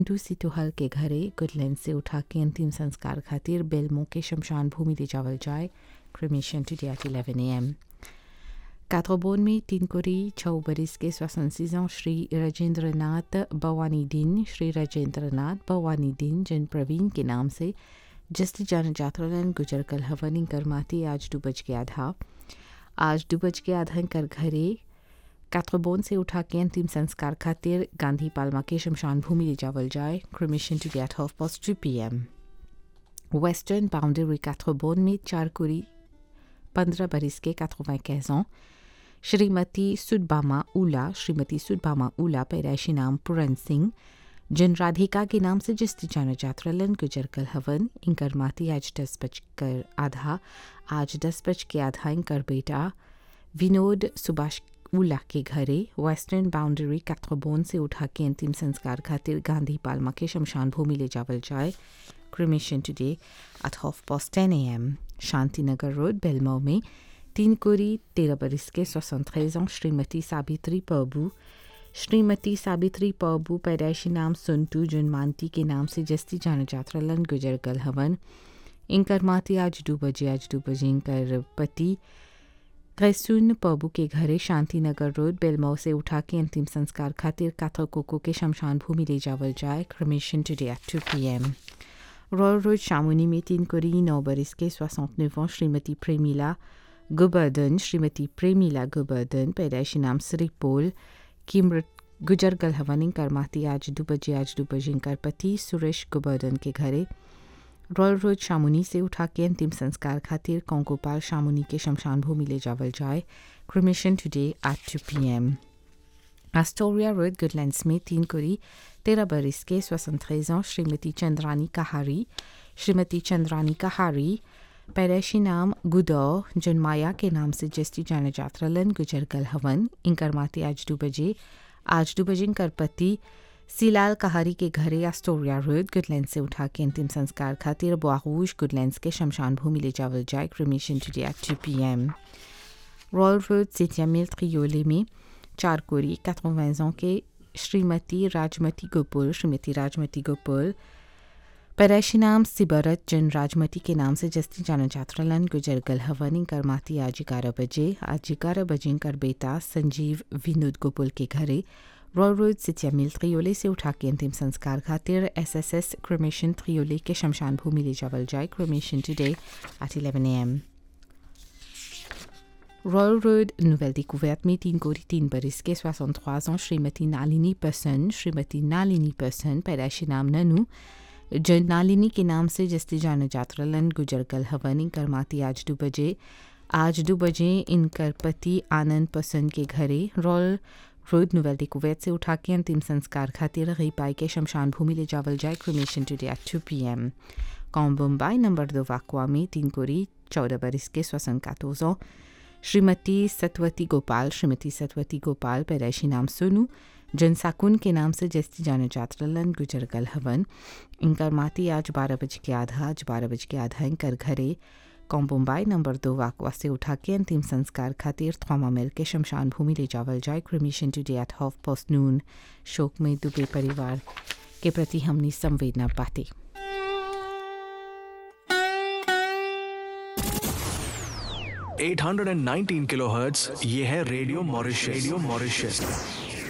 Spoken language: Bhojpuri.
दूसरी तुहल के घरे गुडलैंड से उठा के अंतिम संस्कार खातिर बेलमो के शमशान भूमि ले जावल जाए cremation today at 11 a.m. Kathobon में 3 कोरी 6 बरिस के 66 ans श्री राजेंद्रनाथ भवानीदीन जिन प्रवीण के नाम से जस्ती जान जात्रलन गुजर कल हवनिंग कर माती आज 2 बज के आधा कर घरे काथोबोन से उठा के अंतिम संस्कार खातिर गांधी पालमा के शमशान भूमि ले जावल जाए cremation today at 2:30 p.m. Western boundary Kathobon में 4 कोरी 15 बरिस के 95 ans श्रीमती सुदबामा उला पैदाइशी नाम पुरन सिंह जिन राधिका के नाम से जिसती जाना जात्रलन गुजर कल हवन इंकर माती आज 10 के आधा इंकर बेटा विनोद सुभाष उला के घरे वेस्टर्न बाउंड्री काथोबोन से उठा के अंतिम संस्कार खातिर गांधी पालमा के शमशान भूमि ले जावल जाए cremation today at 10:30 a.m. Shantinagar road बेलमो में 3 कोरी 13 बरिस के 73 ans श्रीमती साबित्री पबू पैदाइशी नाम सुनटू जुन मानती के नाम से जस्ती जाना जात्रलन गुजर कल हवन इंकर माती आज 2 बजे इंकर पति कैसून पबू के घरे शांतिनगर रोड बेलमो से उठा के अंतिम संस्कार खातिर काथोकोको के शमशान भूमि ले जावल जाए cremation today at 2 p.m. Royal road शामुनी में 3 कोरी 9 बरिस के 69 ans श्रीमती प्रेमिला गुबर्दन पैदाइशी नाम श्रीपोल की गुजर गल हवनिंग करमाती आज 2 बजे इंकर पति सुरेश गुबर्दन के घरे रॉयल रोड शामुनी से उठा के अंतिम संस्कार खातिर कोंकोपाल शामुनी के शमशान भूमि ले जावल जाए cremation today at 2 p.m. Astoria road Goodlands में 3 कोरी 13 बरिस के 73 ans श्रीमती चंद्रानी कहारी पैदाइशी नाम गुदौ जनमाया के नाम से जस्ती जाना जात्रलन गुजर गल हवन इंकर माती आज 2 बजे इंकर पति सीलाल कहारी के घरे एस्टोरिया रोड गुडलैंड से उठा के अंतिम संस्कार खातिर बुआरूज गुडलैंड्स के शमशान भूमि ले जावल जाए cremation today at 2 p.m. Royal road सेतियामिल त्रियोले में 4 कोरी 80 ans के श्रीमती राजमती गोपुल पैदाइशी नाम सिबरत जन राजमती के नाम से जस्ती जाना जात्रलन गुजर गल हवन कर माती आज 11 बजे कर बेटा संजीव विनोद गोपुल के घरे रॉयल रोड सितियामिल त्रियोले से उठा के अंतिम संस्कार खातिर SSS क्रिमेशन त्रियोले के शमशान भूमि ले जावल जाए cremation today at 11 a.m. Royal road नोवेल डिकोuverte में 3 कोरी 3 बरिस के 63 ans श्रीमती नालिनी पर्सन पैदाइशी नाम ननू जन नालिनी के नाम से जस्ती जाना जात्रलन गुजर गल हवन कर माती आज 2 बजे इनकर पति आनंद पसंद के घरे रॉयल रोड नोवेल डिकोuverte से उठा के अंतिम संस्कार खातिर गईपाई के शमशान भूमि ले जावल जाए cremation today at 2 p.m. कॉम्बोम्बाई number 2 वाकवा में 3 कोरी 14 बरिस के 74 ans श्रीमती सतवती गोपाल पैदाइशी नाम सोनू जनसाकुन के नाम से जस्ती जाने जात्रलन गुजर गल हवन इंकर माती आज 12 बज के आधा इंकर घरे कॉम्बोम्बाई नंबर 2 वाकवा से उठा के अंतिम संस्कार खातिर थ्वामा मिल के शमशान भूमि ले जावल जाए क्रिमेशन टुडे एट 12:30 noon. शोक में दुबे परिवार के प्रति हमनी संवेदना बातें 819 किलोहर्ट्ज ये है रेडियो मॉरिशस